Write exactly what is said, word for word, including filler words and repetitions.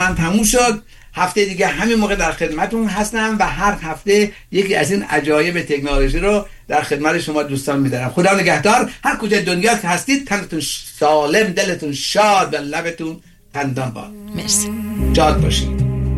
من تموم شد. هفته دیگه همین موقع در خدمتون هستم و هر هفته یکی از این عجایب تکنولوژی رو در خدمت شما دوستان میذارم. خدا نگهدار. هر کجا دنیا که هستید تنتون سالم، دلتون شاد و لبتون خندان باد. مرسی. شاد باشید.